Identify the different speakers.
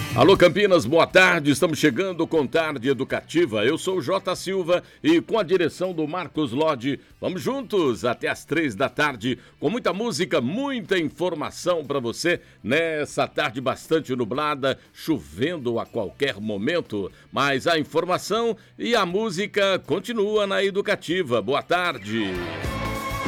Speaker 1: Alô Campinas, boa tarde, estamos chegando com Tarde Educativa. Eu sou o J. Silva e com a direção do Marcos Lodi, vamos juntos até as 3 da tarde com muita música, muita informação para você nessa tarde bastante nublada, chovendo a qualquer momento. Mas a informação e a música continua na Educativa. Boa tarde.